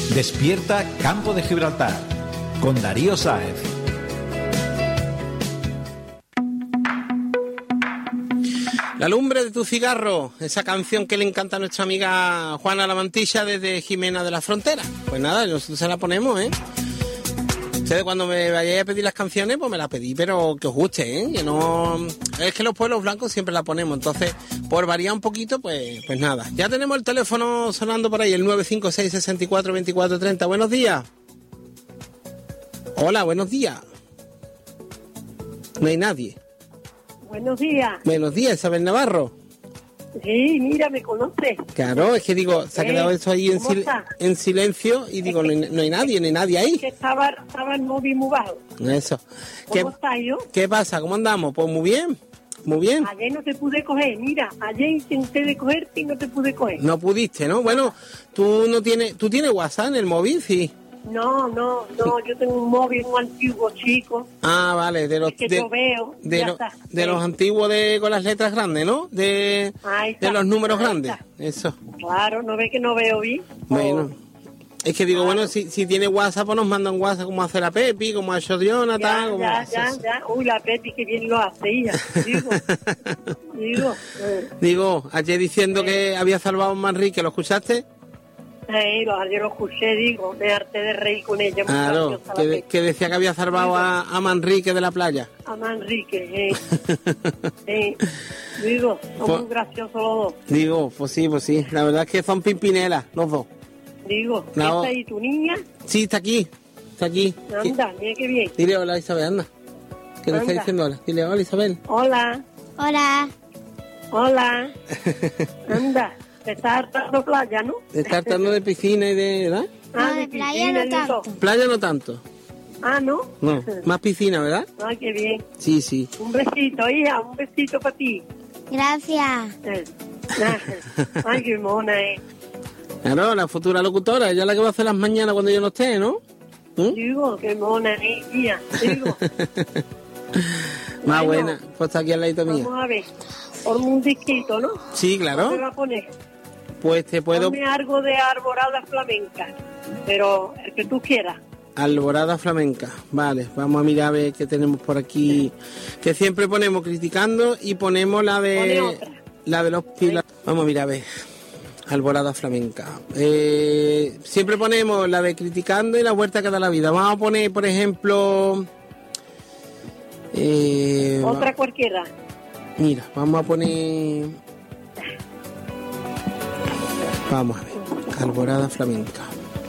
Despierta Campo de Gibraltar con Darío Sáez. La lumbre de tu cigarro, esa canción que le encanta a nuestra amiga Juana La Mantilla desde Jimena de la Frontera. Pues nada, nosotros se la ponemos, ¿eh? Ustedes cuando me vayáis a pedir las canciones, pues me las pedí, pero que os guste, ¿eh? Que no... Es que los pueblos blancos siempre la ponemos, entonces, por variar un poquito, pues nada. Ya tenemos el teléfono sonando por ahí, el 956 64 24 30. Buenos días. Hola, buenos días. No hay nadie. Buenos días. Buenos días, Isabel Navarro. Sí, mira, me conoces. Claro, es que digo, se ha quedado eso ahí en silencio y digo, no hay nadie ahí. Es que estaba el móvil muy bajo. Eso. ¿Cómo estás yo? ¿Qué pasa? ¿Cómo andamos? Pues muy bien, muy bien. Ayer no te pude coger, mira, ayer intenté de cogerte y no te pude coger. No pudiste, ¿no? Bueno, ¿tú tienes WhatsApp en el móvil? Sí. No, yo tengo un móvil muy antiguo, chico. Ah, vale, de los que yo veo, de los antiguos con las letras grandes, ¿no? De los números grandes. Eso. Claro, no ve que no veo bien. Bueno. Es que digo, bueno, si tiene WhatsApp, pues nos mandan WhatsApp como hace la Pepi, como ha hecho Jonathan. Ya. Uy, la Pepi que bien lo hace ella. Digo, ayer diciendo que había salvado a Manrique, ¿lo escuchaste? Ayer lo escuché, digo, de arte de reír con ella. Claro, que decía que había salvado a Manrique de la playa. A Manrique, Digo, son muy graciosos los dos. Digo, pues sí, la verdad es que son pimpinelas, los dos. Digo, ¿está ahí tu niña? Sí, está aquí. Anda, mira qué bien. Dile hola, Isabel, anda. ¿Qué le está diciendo hola? Dile hola, Isabel. Hola. Anda. Te estás hartando playa, ¿no? Te estás hartando de piscina y de... ¿verdad? No, de playa no tanto. Playa no tanto. Ah, ¿no? No, más piscina, ¿verdad? Ay, qué bien. Sí. Un besito, hija, un besito para ti. Gracias. Ay, qué mona, Claro, la futura locutora, ella es la que va a hacer las mañanas cuando yo no esté, ¿no? Digo, qué mona, tía. Digo. Más buena, pues está aquí al ladito mío. Vamos a ver. Por un disquito, ¿no? Sí, claro. ¿Qué va a poner? Pues te puedo... Ponme algo de Alborada Flamenca, pero el que tú quieras. Alborada Flamenca, vale, vamos a mirar a ver qué tenemos por aquí, que siempre ponemos Criticando y ponemos la de los pilares. Vamos a mirar a ver, Alborada Flamenca. Siempre ponemos la de Criticando y la vuelta que da la vida. Vamos a poner, por ejemplo... otra cualquiera. Mira, vamos a poner... Vamos a ver, Alborada Flamenca.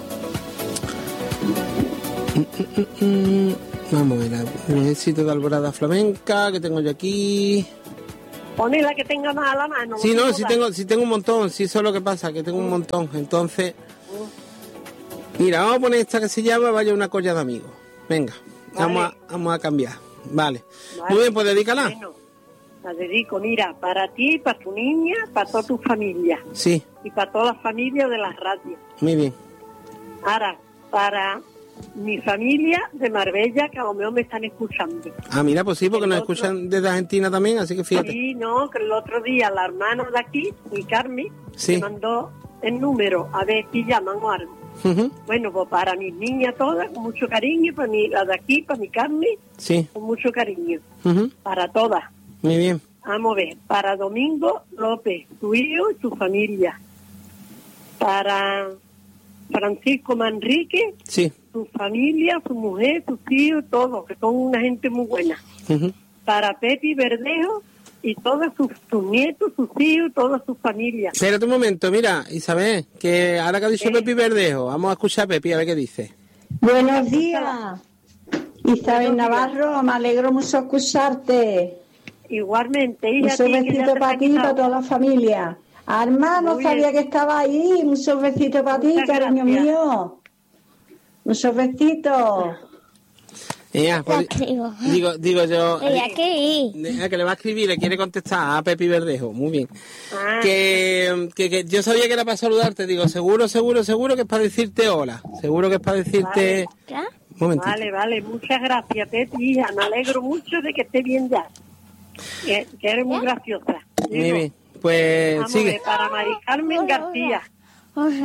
Vamos a ver, el éxito de Alborada Flamenca que tengo yo aquí. Pone la que tenga más a la mano. Sí, no, sí tengo un montón, sí, eso es lo que pasa, que tengo un montón. Entonces, mira, vamos a poner esta que se llama Vaya una colla de amigos. Venga, vale. Vamos a cambiar. Vale. Muy bien, pues dedícala. Bueno, la dedico, mira, para ti, para tu niña, para toda tu familia. Sí. Y para toda la familia de la radio. Muy bien. Ahora, para mi familia de Marbella, que a lo mejor me están escuchando. Ah, mira, pues sí, porque nos escuchan desde Argentina también, así que fíjate. Sí, no, que el otro día la hermana de aquí, mi Carmen, me mandó el número, a ver si llaman o algo. Bueno, pues para mis niñas todas, con mucho cariño, para la de aquí, para mi Carmen, con mucho cariño. Para todas. Muy bien. Vamos a ver, para Domingo López, su hijo y su familia. Para Francisco Manrique, su familia, su mujer, sus hijos, todos, que son una gente muy buena. Para Pepi Verdejo y todos sus nietos, sus hijos, toda su familia. Espérate un momento, mira, Isabel, que ahora que ha dicho Pepi Verdejo, vamos a escuchar a Pepi a ver qué dice. Buenos días, Isabel Navarro, me alegro mucho escucharte. Igualmente, hija. Muchos besitos para ti y para toda la familia. Arma, no sabía que estaba ahí. Muchos besitos para ti, cariño mío. Muchos besitos. Pues, digo yo. Que le va a escribir, le quiere contestar a Pepi Verdejo. Muy bien. Que yo sabía que era para saludarte. Digo, seguro que es para decirte hola. Seguro que es para decirte. Vale. Muchas gracias, Pepi, hija. Me alegro mucho de que esté bien ya. Que eres muy graciosa. Muy bien. Pues vamos sigue. Para Mari Carmen García.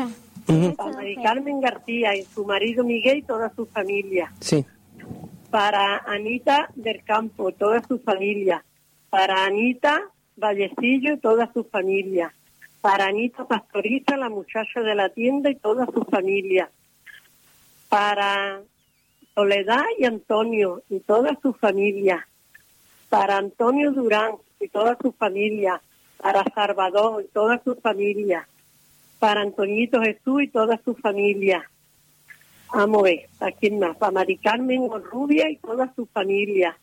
Para Mari Carmen García y su marido Miguel y toda su familia. Sí. Para Anita del Campo, toda su familia. Para Anita Vallecillo y toda su familia. Para Anita Pastoriza, la muchacha de la tienda y toda su familia. Para Soledad y Antonio y toda su familia. Para Antonio Durán y toda su familia. Para Salvador y toda su familia. Para Antoñito Jesús y toda su familia. Vamos a ver, ¿a quién más? Para Mari Carmen Rubia y toda su familia.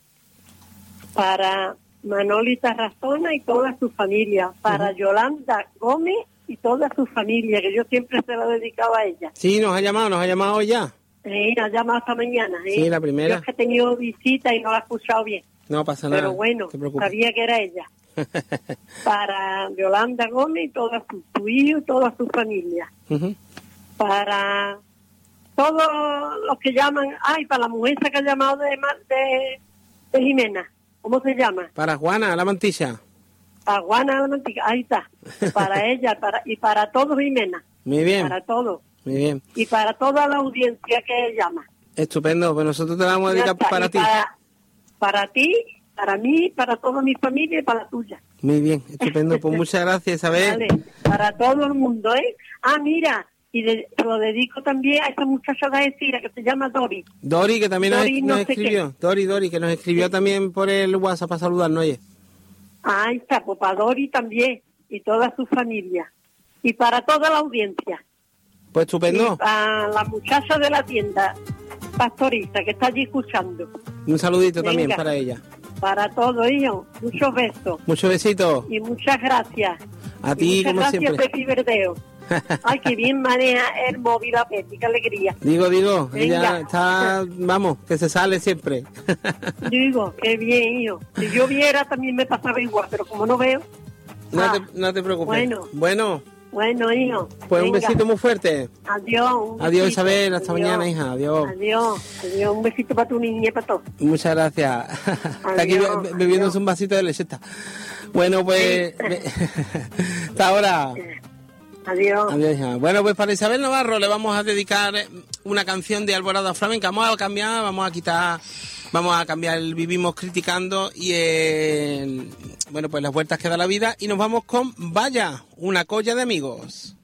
Para Manolita Razona y toda su familia. Para Yolanda Gómez y toda su familia, que yo siempre se lo dedicaba a ella. Sí, nos ha llamado ya. Ha llamado esta mañana. Sí, la primera. Yo es que he tenido visita y no la he escuchado bien. No pasa nada. Pero bueno, sabía que era ella. Para Yolanda Gómez y toda su hijo y toda su familia. Para todos los que llaman, para la mujer esa que ha llamado de Jimena, ¿cómo se llama? Para Juana la Mantilla. Para Juana la Mantilla, ahí está. Para ella y para todos, Jimena. Muy bien. Para todos. Muy bien. Y para toda la audiencia que llama. Estupendo, pues nosotros te la vamos a dedicar para ti. Para ti, para mí, para toda mi familia y para la tuya. Muy bien, estupendo. Pues muchas gracias, Isabel. Vale, para todo el mundo, ¿eh? Mira, y te lo dedico también a esa muchacha de Algeciras que se llama Dori. Dori, que también nos escribió. Qué. Dori, que nos escribió también por el WhatsApp para saludarnos, oye. Ahí está, pues para Dori también, y toda su familia. Y para toda la audiencia. Pues estupendo. Y para la muchacha de la tienda, Pastoriza, que está allí escuchando. Un saludito también para ella. Para todo ello, muchos besos. Muchos besitos. Y muchas gracias. A ti, como siempre. Muchas gracias, Pepi Verdeo. Ay, qué bien maneja el móvil a Pepi, qué alegría. Digo, ella está, vamos, que se sale siempre. Digo, qué bien, hijo. Si yo viera también me pasaba igual, pero como no veo... No te preocupes. Bueno, hijo. Pues un besito muy fuerte. Adiós. Adiós, Isabel. Hasta mañana, hija. Adiós. Adiós. Un besito para tu niña y para todos. Muchas gracias. Está aquí bebiéndose un vasito de lecheta. Bueno, pues... hasta ahora. Adiós. Adiós, hija. Bueno, pues para Isabel Navarro le vamos a dedicar una canción de Alborada Flamenca. Vamos a cambiar el Vivimos Criticando y pues las vueltas que da la vida, y nos vamos con Vaya, una colla de amigos.